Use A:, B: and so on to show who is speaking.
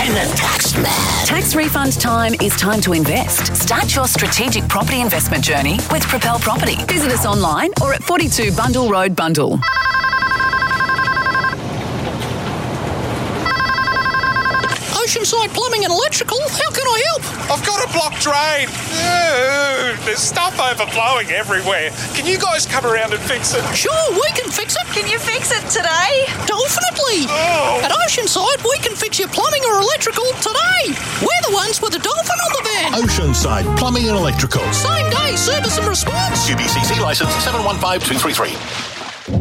A: And the tax man.
B: Tax refund time is time to invest. Start your strategic property investment journey with Propel Property. Visit us online or at 42 Bundle Road, Bundle.
C: Oceanside Plumbing and Electrical, how can I help?
D: I've got a blocked drain. There's stuff overflowing everywhere. Can you guys come around and fix it?
C: Sure, we can fix it.
E: Can you fix it today?
C: Definitely.
D: Oh.
C: At Oceanside, we can fix your plumbing or electrical today. We're the ones with the dolphin on the van.
A: Oceanside Plumbing and Electrical.
C: Same day service and response.
A: QBCC licence 715233.